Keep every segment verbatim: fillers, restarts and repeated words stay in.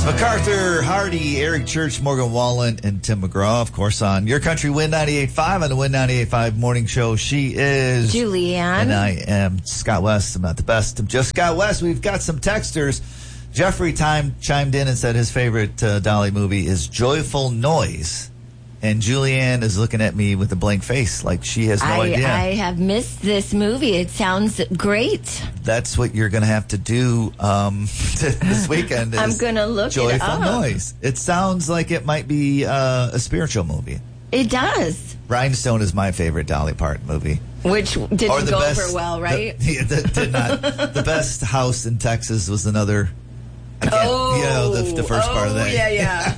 MacArthur, Hardy, Eric Church, Morgan Wallen, and Tim McGraw, of course, on Your Country Win ninety-eight point five on the Win ninety-eight point five morning show. She is Julianne. And I am Scott West. I'm not the best. I'm just Scott West. We've got some texters. Jeffrey time chimed in and said his favorite uh, Dolly movie is Joyful Noise. And Julianne is looking at me with a blank face like she has no I, idea. I have missed this movie. It sounds great. That's what you're going to have to do um, this weekend. Is I'm going to look Joyful it up. Noise. It sounds like it might be uh, a spiritual movie. It does. Rhinestone is my favorite Dolly Parton movie. Which didn't Or the go best- over well, right? The, yeah, that did not. The best house in Texas was another. I can't, Oh, you know, the, the first oh, part of that. yeah, yeah.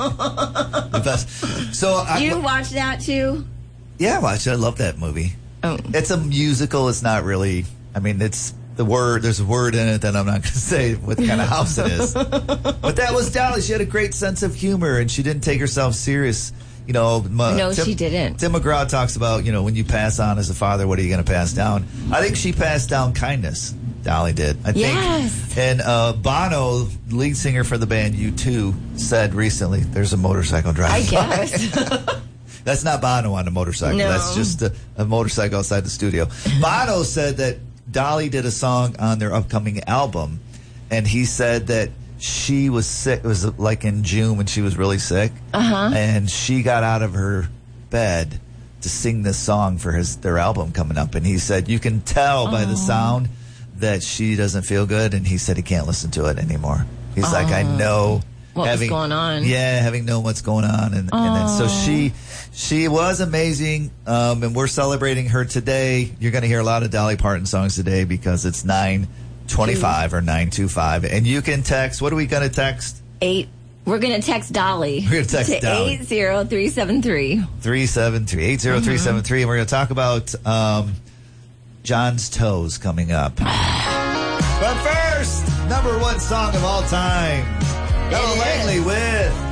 The best. So I, You watch that too? yeah, I watched it. I love that movie. Oh. It's a musical. It's not really. I mean, it's the word. There's a word in it that I'm not going to say what kind of house it is. But that was Dolly. She had a great sense of humor, and she didn't take herself serious. You know, my, No, Tim, she didn't. Tim McGraw talks about, you know, when you pass on as a father, what are you going to pass down? I think she passed down kindness. Dolly did. I think. Yes. And uh, Bono, lead singer for the band U two, said recently, "There's a motorcycle driver." I guess. That's not Bono on a motorcycle. No. That's just a, a motorcycle outside the studio. Bono said that Dolly did a song on their upcoming album, and he said that she was sick. It was like in June when she was really sick, Uh-huh. and she got out of her bed to sing this song for his their album coming up. And he said you can tell by the sound that she doesn't feel good, and he said he can't listen to it anymore. He's like, I know What was having going on. Yeah, having known what's going on, and, and then so she she was amazing, um, and we're celebrating her today. You're going to hear a lot of Dolly Parton songs today because it's nine twenty-five or nine two five, and you can text. What are we going to text? Eight. We're going to text Dolly. We're gonna text to Dolly. eight zero three seven three. three seven three eight zero three seven three, and we're going to talk about um, John's Toes coming up. But first, number one song of all time, Ella It is. Langley with